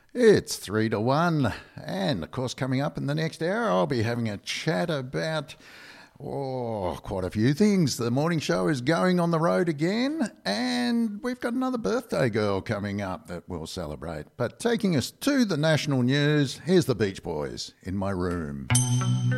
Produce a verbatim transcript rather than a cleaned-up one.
It's three to one. And of course, coming up in the next hour, I'll be having a chat about, oh, quite a few things. The morning show is going on the road again, and we've got another birthday girl coming up that we'll celebrate. But taking us to the national news, here's the Beach Boys, In My Room.